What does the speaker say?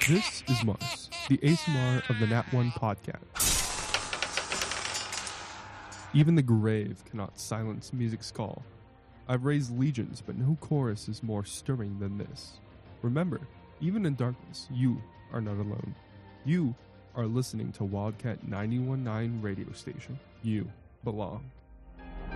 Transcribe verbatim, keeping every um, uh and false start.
This is Mars, the A S M R of the Nat one podcast. Even the grave cannot silence music's call. I've raised legions, but no chorus is more stirring than this. Remember, even in darkness, you are not alone. You are listening to Wildcat ninety-one point nine radio station. You belong.